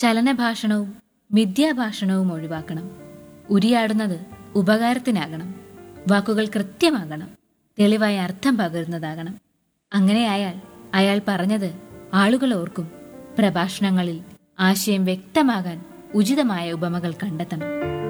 ചലനഭാഷണവും മിഥ്യാഭാഷണവും ഒഴിവാക്കണം. ഉരിയാടുന്നത് ഉപകാരത്തിനാകണം. വാക്കുകൾ കൃത്യമാകണം. തെളിവായി അർത്ഥം പകരുന്നതാകണം. അങ്ങനെയായാൽ അയാൾ പറഞ്ഞത് ആളുകൾ ഓർക്കും. പ്രഭാഷണങ്ങളിൽ ആശയം വ്യക്തമാകാൻ ഉചിതമായ ഉപമകൾ കണ്ടെത്തണം.